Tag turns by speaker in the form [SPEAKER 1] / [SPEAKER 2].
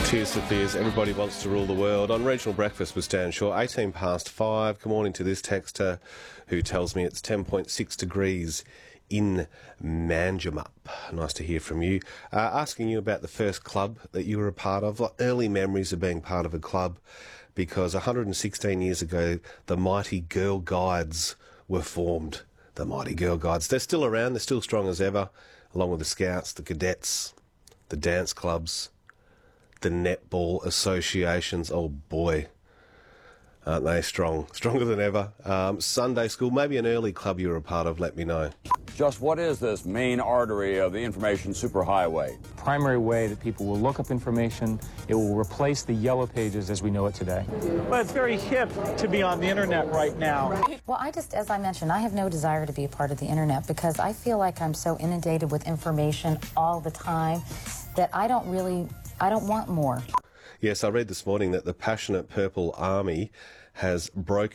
[SPEAKER 1] Cheers to fears. Everybody wants to rule the world. On Regional Breakfast with Stan Shaw, 18 past 5. Good morning to this texter who tells me it's 10.6 degrees in Manjimup. Nice to hear from you. Asking you about the first club that you were a part of, like early memories of being part of a club, because 116 years ago, the mighty Girl Guides were formed. The mighty Girl Guides. They're still around. They're still strong as ever, along with the Scouts, the Cadets, the dance clubs, the netball associations. Oh boy, aren't they strong? Stronger than ever. Sunday school, maybe an early club you were a part of, let me know.
[SPEAKER 2] Just what is this main artery of the information superhighway?
[SPEAKER 3] Primary way that people will look up information. It will replace the yellow pages as we know it today.
[SPEAKER 4] Well, it's very hip to be on the internet right now.
[SPEAKER 5] Well, as I mentioned, I have no desire to be a part of the internet because I feel like I'm so inundated with information all the time that I don't want more.
[SPEAKER 1] Yes, I read this morning that the Passionate Purple Army has broken